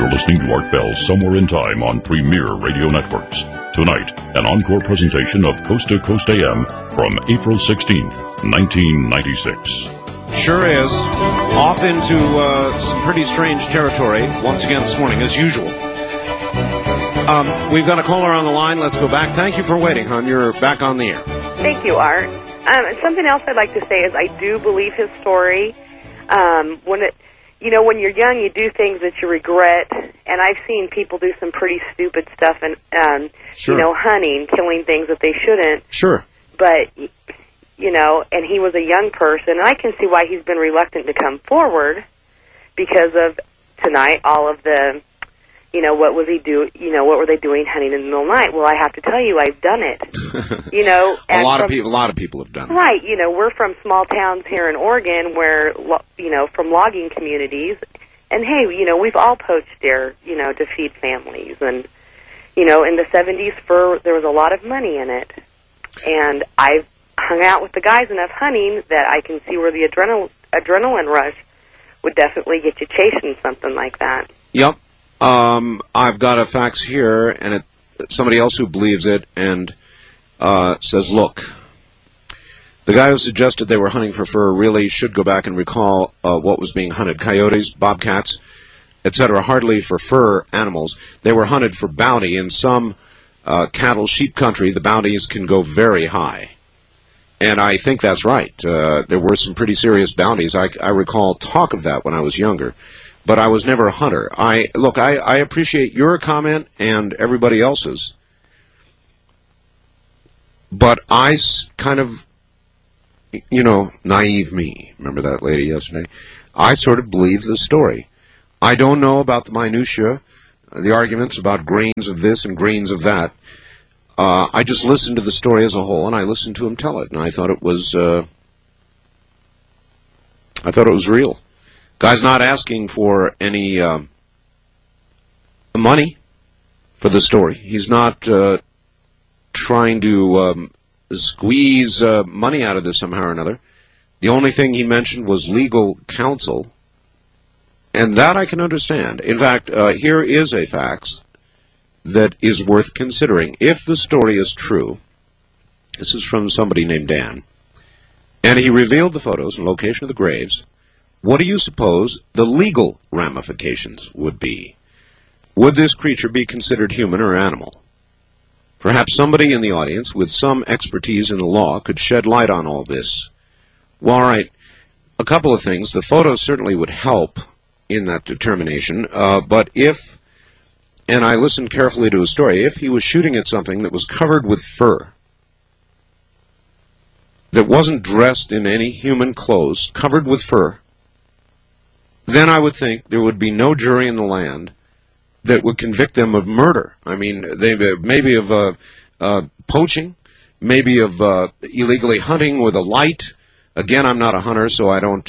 You're listening to Art Bell's Somewhere in Time on Premier Radio Networks. Tonight, an encore presentation of Coast to Coast AM from April 16th, 1996. Sure is. Off into some pretty strange territory once again this morning, as usual. We've got a caller on the line. Let's go back. Thank you for waiting, hon. You're back on the air. Thank you, Art. Something else I'd like to say is I do believe his story. When you're young, you do things that you regret, and I've seen people do some pretty stupid stuff, and Sure. hunting, killing things that they shouldn't. Sure. But and he was a young person, and I can see why he's been reluctant to come forward because of tonight. All of the, what was he do? What were they doing hunting in the middle of the night? Well, I have to tell you, I've done it. A lot of people have done it. Right. We're from small towns here in Oregon where, from logging communities. And, hey, we've all poached deer, to feed families. And, in the 70s, there was a lot of money in it. And I've hung out with the guys enough hunting that I can see where the adrenaline rush would definitely get you chasing something like that. Yep. I've got a fax here, and somebody else who believes it and says, look, the guy who suggested they were hunting for fur really should go back and recall what was being hunted. Coyotes, bobcats, etc., hardly for fur animals. They were hunted for bounty. In some cattle, sheep country, the bounties can go very high. And I think that's right. There were some pretty serious bounties. I recall talk of that when I was younger. But I was never a hunter. I appreciate your comment and everybody else's. But I kind of, naive me. Remember that lady yesterday? I sort of believe the story. I don't know about the minutiae, the arguments about grains of this and grains of that. I just listened to the story as a whole, and I listened to him tell it, and I thought it was real. Guy's not asking for any money for the story. He's not trying to squeeze money out of this somehow or another. The only thing he mentioned was legal counsel, and that I can understand. In fact, here is a fax that is worth considering. If the story is true, this is from somebody named Dan, and he revealed the photos and location of the graves. What do you suppose the legal ramifications would be? Would this creature be considered human or animal? Perhaps somebody in the audience with some expertise in the law could shed light on all this. Well, all right, a couple of things. The photos certainly would help in that determination, but if, and I listened carefully to his story, if he was shooting at something that was covered with fur, that wasn't dressed in any human clothes, covered with fur, then I would think there would be no jury in the land that would convict them of murder. I mean, maybe of poaching, maybe of illegally hunting with a light. Again, I'm not a hunter, so I don't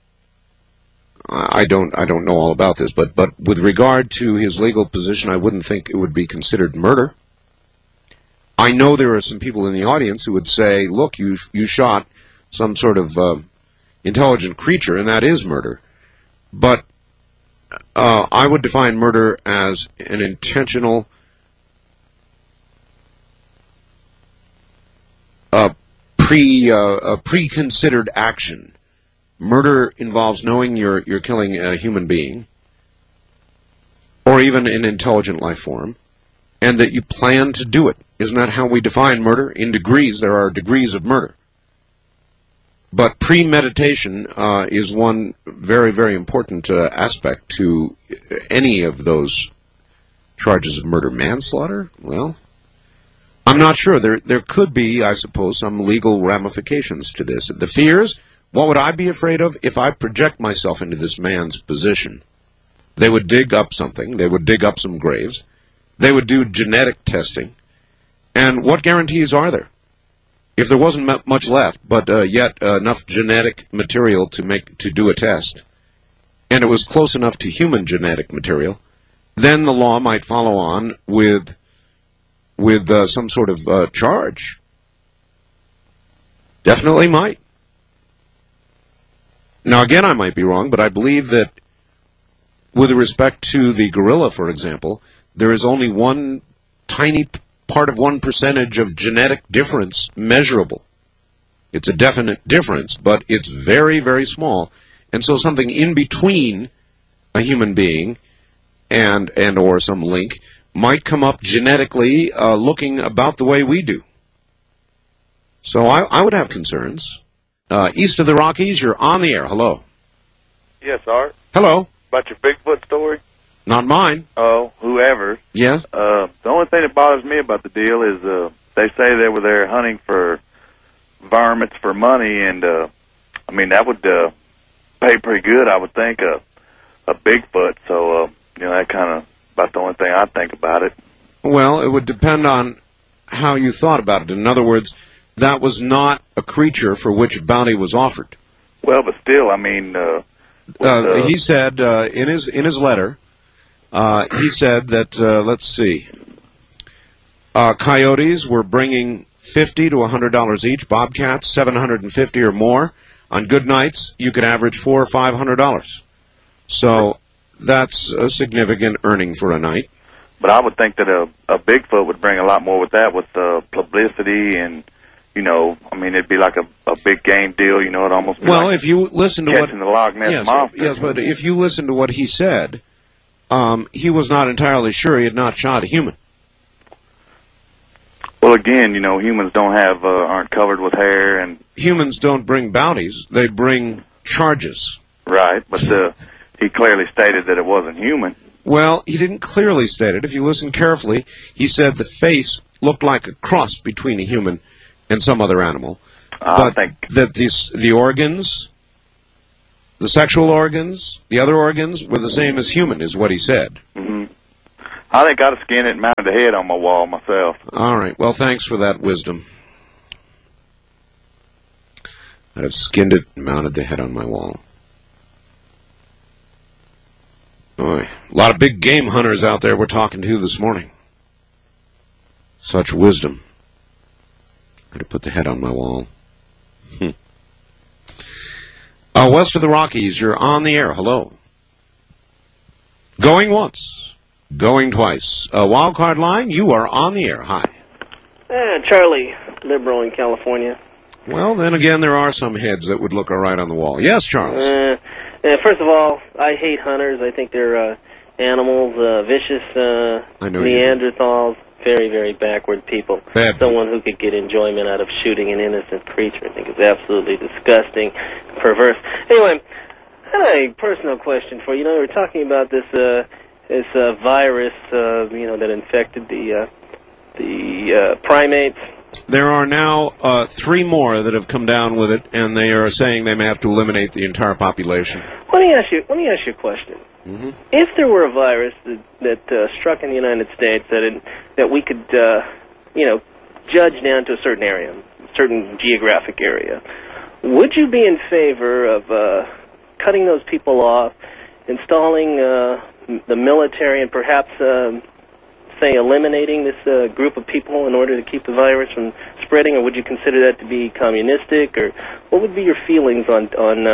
know all about this. But with regard to his legal position, I wouldn't think it would be considered murder. I know there are some people in the audience who would say, "Look, you shot some sort of intelligent creature, and that is murder." But I would define murder as an intentional, pre-considered action. Murder involves knowing you're killing a human being, or even an intelligent life form, and that you plan to do it. Isn't that how we define murder? In degrees, there are degrees of murder. But premeditation is one very, very important aspect to any of those charges of murder. Manslaughter? Well, I'm not sure. There could be, I suppose, some legal ramifications to this. The fears, what would I be afraid of if I project myself into this man's position? They would dig up something. They would dig up some graves. They would do genetic testing. And what guarantees are there? If there wasn't much left, but yet enough genetic material to do a test, and it was close enough to human genetic material, then the law might follow on with some sort of charge. Definitely might. Now, again, I might be wrong, but I believe that with respect to the gorilla, for example, there is only one tiny part of 1% of genetic difference measurable. It's a definite difference, but it's very, very small. And so something in between a human being and or some link might come up genetically looking about the way we do. So I would have concerns. East of the Rockies, you're on the air. Hello. Yes, Art. Hello. About your Bigfoot story? Not mine. Oh, whoever. Yes? The only thing that bothers me about the deal is they say they were there hunting for varmints for money, and, I mean, that would pay pretty good, I would think, a Bigfoot. So, you know, that kind of about the only thing I think about it. Well, it would depend on how you thought about it. In other words, that was not a creature for which bounty was offered. Well, but still, I mean... he said in his letter, he said that, let's see, coyotes were bringing $50 to $100 each, bobcats $750 or more. On good nights, you could average $400 or $500. So that's a significant earning for a night. But I would think that a Bigfoot would bring a lot more with that, with publicity and, you know, I mean, it'd be like a big game deal, you know, it'd almost be well, like if you listen to catching the Loch Ness Monster. Yes, but if you listen to what he said, he was not entirely sure he had not shot a human. Well, again, you know, humans aren't covered with hair, and humans don't bring bounties; they bring charges. Right, but he clearly stated that it wasn't human. Well, he didn't clearly state it. If you listen carefully, he said the face looked like a cross between a human and some other animal. I think that the organs, the sexual organs, the other organs were the same as human, is what he said. Mm-hmm. I think I'd have skinned it and mounted the head on my wall myself. All right. Well, thanks for that wisdom. I'd have skinned it and mounted the head on my wall. Boy, a lot of big game hunters out there we're talking to this morning. Such wisdom. I'd have put the head on my wall. West of the Rockies, you're on the air. Hello. Going once. Going twice. Wildcard line, you are on the air. Hi. Charlie, liberal in California. Well, then again, there are some heads that would look all right on the wall. Yes, Charles. First of all, I hate hunters. I think they're animals, vicious Neanderthals, very, very backward people. Bad Someone who could get enjoyment out of shooting an innocent creature, I think, is absolutely disgusting, perverse. Anyway, I had a personal question for you. You know, we were talking about this virus, that infected the primates. There are now 3 more that have come down with it, and they are saying they may have to eliminate the entire population. Let me ask you a question. Mm-hmm. If there were a virus that struck in the United States that we could, judge down to a certain area, certain geographic area, would you be in favor of cutting those people off, installing the military, and perhaps, say, eliminating this group of people in order to keep the virus from spreading, or would you consider that to be communistic, or what would be your feelings on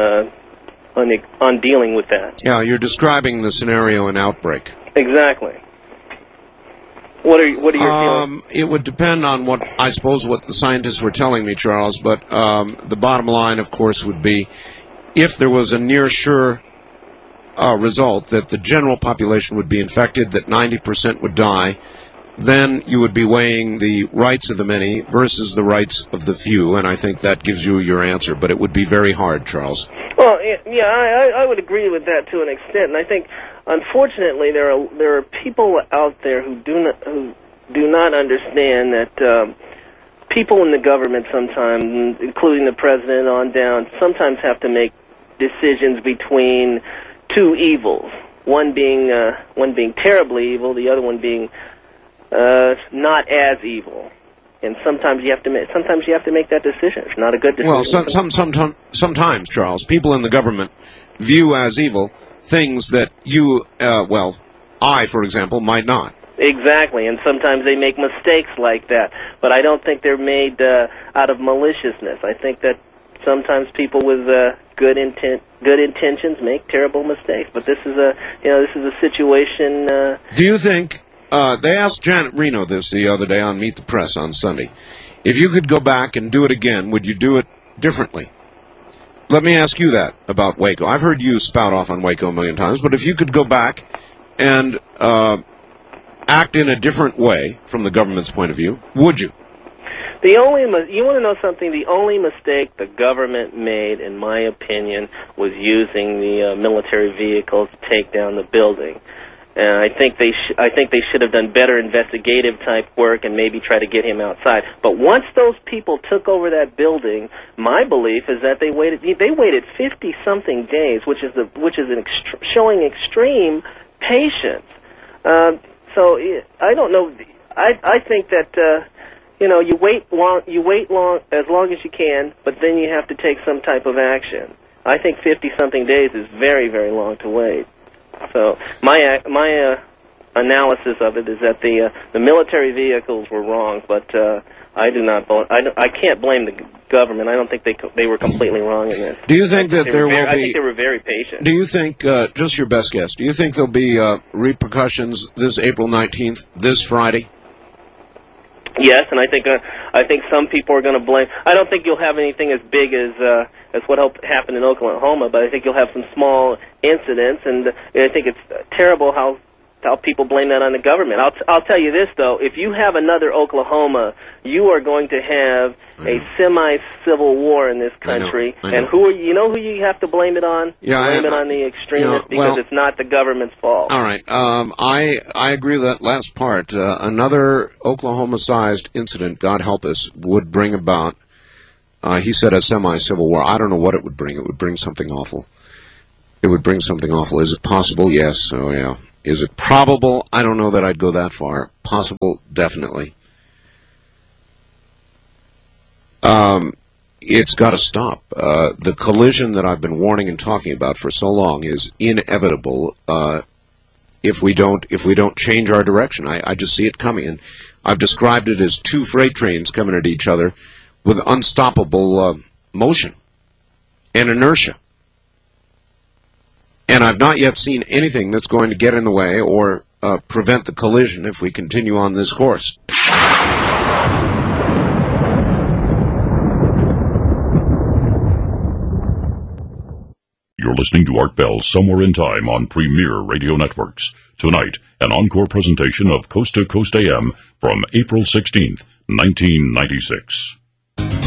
dealing with that? Yeah, you're describing the scenario in outbreak. Exactly. What are your feelings? It would depend on what the scientists were telling me, Charles, but the bottom line, of course, would be if there was a near sure result that the general population would be infected, that 90% would die, then you would be weighing the rights of the many versus the rights of the few, and I think that gives you your answer, but it would be very hard, Charles. Well, yeah, I would agree with that to an extent, and I think, unfortunately, there are people out there who do not understand that people in the government sometimes, including the president on down, sometimes have to make decisions between 2 evils. One being terribly evil, the other one being not as evil. And sometimes you have to make that decision. It's not a good decision. Well, sometimes, Charles, people in the government view as evil things that you, I, for example, might not. Exactly, and sometimes they make mistakes like that. But I don't think they're made out of maliciousness. I think that sometimes people with good intentions make terrible mistakes. But this is a situation. Do you think they asked Janet Reno this the other day on Meet the Press on Sunday? If you could go back and do it again, would you do it differently? Let me ask you that about Waco. I've heard you spout off on Waco a million times, but if you could go back and act in a different way from the government's point of view, would you? You want to know something? The only mistake the government made, in my opinion, was using the military vehicles to take down the building. And I think they should have done better investigative type work and maybe try to get him outside. But once those people took over that building, my belief is that they waited 50-something days, which is showing extreme patience. So I don't know. I think that you wait long as long as you can, but then you have to take some type of action. I think 50-something days is very, very long to wait. So my analysis of it is that the military vehicles were wrong, but I can't blame the government. I don't think they were completely wrong in this. Do you think that there will be? I think they were very patient. Do you think, just your best guess, do you think there'll be repercussions this April 19th, this Friday? Yes, and I think some people are going to blame. I don't think you'll have anything as big as what happened in Oklahoma, but I think you'll have some small incidents, and I think it's terrible how people blame that on the government. I'll tell you this though: if you have another Oklahoma, you are going to have a semi-civil war in this country. I know. And who you have to blame it on? Blame it on the extremists because it's not the government's fault. All right, I agree with that last part. Another Oklahoma-sized incident, God help us, would bring about. He said a semi-civil war. I don't know what it would bring. It would bring something awful. It would bring something awful. Is it possible? Yes. Oh yeah. Is it probable? I don't know that I'd go that far. Possible? Definitely. It's got to stop. The collision that I've been warning and talking about for so long is inevitable if we don't change our direction. I just see it coming, and I've described it as two freight trains coming at each other with unstoppable motion and inertia. And I've not yet seen anything that's going to get in the way or prevent the collision if we continue on this course. You're listening to Art Bell Somewhere in Time on Premier Radio Networks. Tonight, an encore presentation of Coast to Coast AM from April 16th, 1996.